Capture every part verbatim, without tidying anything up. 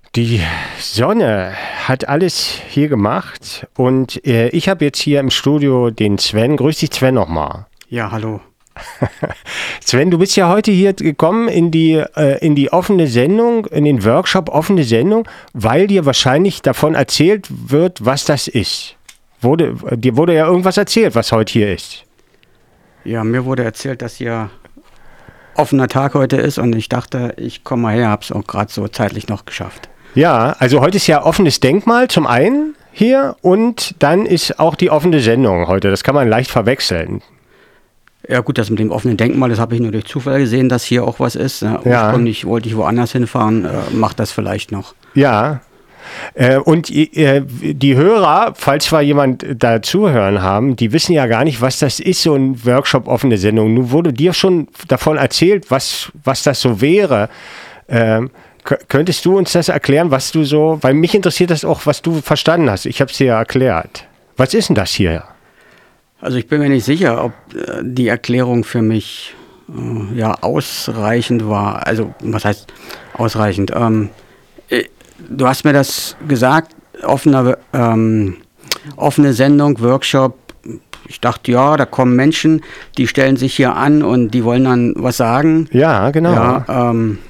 Die Sonne hat alles hier gemacht und äh, ich habe jetzt hier im Studio den Sven. Grüß dich, Sven, nochmal. Ja, hallo. Sven, du bist ja heute hier gekommen in die, äh, in die offene Sendung, in den Workshop offene Sendung, weil dir wahrscheinlich davon erzählt wird, was das ist. Wurde, dir wurde ja irgendwas erzählt, was heute hier ist. Ja, mir wurde erzählt, dass hier offener Tag heute ist und ich dachte, ich komme mal her, habe es auch gerade so zeitlich noch geschafft. Ja, also heute ist ja offenes Denkmal zum einen hier und dann ist auch die offene Sendung heute. Das kann man leicht verwechseln. Ja gut, das mit dem offenen Denkmal, das habe ich nur durch Zufall gesehen, dass hier auch was ist. Ja, ursprünglich wollte ich woanders hinfahren, äh, macht das vielleicht noch. Ja, äh, und äh, die Hörer, falls zwar jemand da zuhören haben, die wissen ja gar nicht, was das ist, so ein Workshop offene Sendung. Nun wurde dir schon davon erzählt, was, was das so wäre. Ähm, k- könntest du uns das erklären, was du so, weil mich interessiert das auch, was du verstanden hast. Ich habe es dir ja erklärt. Was ist denn das hier? Also ich bin mir nicht sicher, ob äh, die Erklärung für mich äh, ja ausreichend war. Also was heißt ausreichend? Ähm, äh, du hast mir das gesagt, offene, ähm, offene Sendung, Workshop. Ich dachte, ja, da kommen Menschen, die stellen sich hier an und die wollen dann was sagen. Ja, genau. Ja, ähm,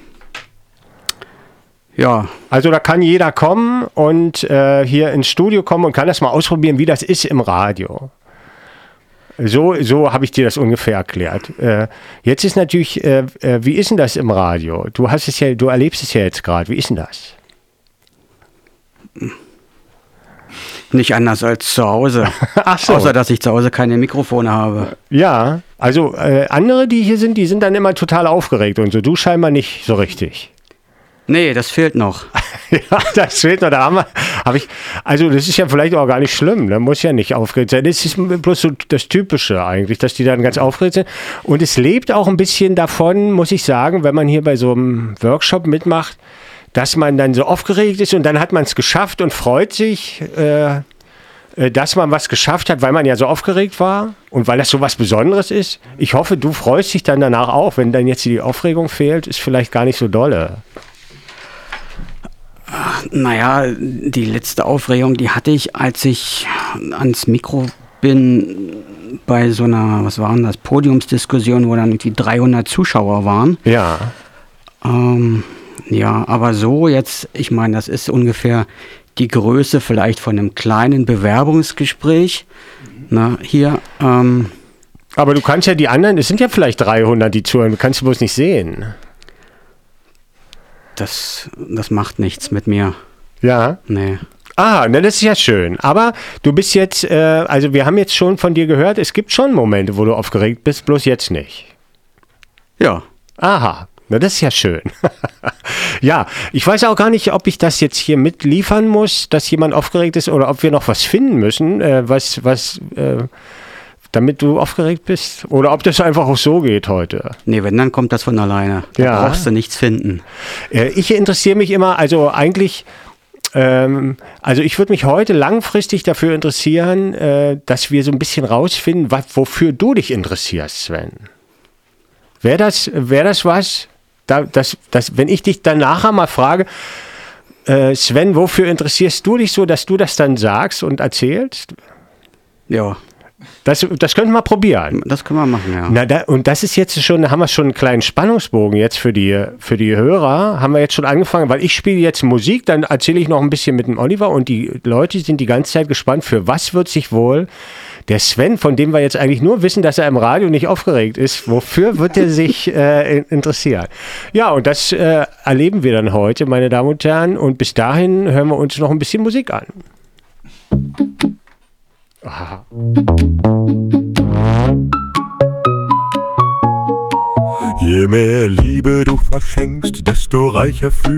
ja. Also da kann jeder kommen und äh, hier ins Studio kommen und kann das mal ausprobieren, wie das ist im Radio. So, so habe ich dir das ungefähr erklärt. Äh, jetzt ist natürlich, äh, äh, wie ist denn das im Radio? Du hast es ja, du erlebst es ja jetzt gerade. Wie ist denn das? Nicht anders als zu Hause. Ach so. Außer, dass ich zu Hause keine Mikrofone habe. Ja, also äh, andere, die hier sind, die sind dann immer total aufgeregt und so. Du scheinbar nicht so richtig. Nee, das fehlt noch. Ja, das fehlt noch. Da haben wir, hab ich, also das ist ja vielleicht auch gar nicht schlimm. Da muss ja nicht aufgeregt sein. Das ist bloß so das Typische eigentlich, dass die dann ganz aufgeregt sind. Und es lebt auch ein bisschen davon, muss ich sagen, wenn man hier bei so einem Workshop mitmacht, dass man dann so aufgeregt ist und dann hat man es geschafft und freut sich, äh, dass man was geschafft hat, weil man ja so aufgeregt war und weil das so was Besonderes ist. Ich hoffe, du freust dich dann danach auch, wenn dann jetzt die Aufregung fehlt, ist vielleicht gar nicht so dolle. Naja, die letzte Aufregung, die hatte ich, als ich ans Mikro bin bei so einer, was waren das, Podiumsdiskussion, wo dann irgendwie dreihundert Zuschauer waren. Ja. Ähm, ja, aber so jetzt, ich meine, das ist ungefähr die Größe vielleicht von einem kleinen Bewerbungsgespräch. Na, hier. Ähm, aber du kannst ja die anderen, es sind ja vielleicht dreihundert, die zuhören, du kannst du bloß nicht sehen. Das, das macht nichts mit mir. Ja? Nee. Ah, na, das ist ja schön. Aber du bist jetzt, äh, also wir haben jetzt schon von dir gehört, es gibt schon Momente, wo du aufgeregt bist, bloß jetzt nicht. Ja. Aha, na, das ist ja schön. Ja, ich weiß auch gar nicht, ob ich das jetzt hier mitliefern muss, dass jemand aufgeregt ist oder ob wir noch was finden müssen, äh, was, was, äh, damit du aufgeregt bist? Oder ob das einfach auch so geht heute? Nee, wenn, dann kommt das von alleine. Da ja. brauchst du nichts finden. Äh, ich interessiere mich immer, also eigentlich, ähm, also ich würde mich heute langfristig dafür interessieren, äh, dass wir so ein bisschen rausfinden, was, wofür du dich interessierst, Sven. Wäre das, wär das was, da, das, das, wenn ich dich dann nachher mal frage, äh, Sven, wofür interessierst du dich so, dass du das dann sagst und erzählst? Ja. Das, das könnten wir probieren. Das können wir machen, ja. Na, da, und das ist jetzt schon, da haben wir schon einen kleinen Spannungsbogen jetzt für die, für die Hörer, haben wir jetzt schon angefangen, weil ich spiele jetzt Musik, dann erzähle ich noch ein bisschen mit dem Oliver und die Leute sind die ganze Zeit gespannt, für was wird sich wohl der Sven, von dem wir jetzt eigentlich nur wissen, dass er im Radio nicht aufgeregt ist, wofür wird er sich äh, interessieren? Ja, und das äh, erleben wir dann heute, meine Damen und Herren, und bis dahin hören wir uns noch ein bisschen Musik an. Aha. Je mehr Liebe du verschenkst, desto reicher fühlst